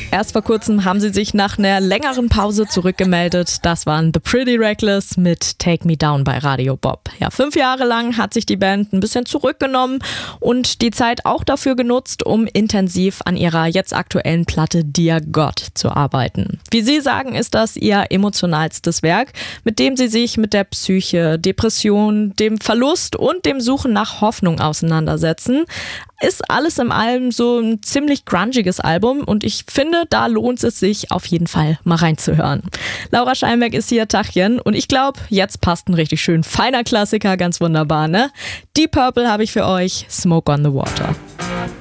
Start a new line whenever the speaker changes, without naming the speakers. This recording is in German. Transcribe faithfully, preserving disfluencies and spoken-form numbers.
Erst vor kurzem haben sie sich nach einer längeren Pause zurückgemeldet. Das waren The Pretty Reckless mit Take Me Down bei Radio Bob. Ja, fünf Jahre lang hat sich die Band ein bisschen zurückgenommen und die Zeit auch dafür genutzt, um intensiv an ihrer jetzt aktuellen Platte Dear God zu arbeiten. Wie sie sagen, ist das ihr emotionalstes Werk, mit dem sie sich mit der Psyche, Depression, dem Verlust und dem Suchen nach Hoffnung auseinandersetzen. Ist alles in allem so ein ziemlich grungiges Album und ich finde, da lohnt es sich auf jeden Fall mal reinzuhören. Laura Scheinbeck ist hier, Tachchen, und ich glaube, jetzt passt ein richtig schön feiner Klassiker, ganz wunderbar, ne? Deep Purple habe ich für euch, Smoke on the Water.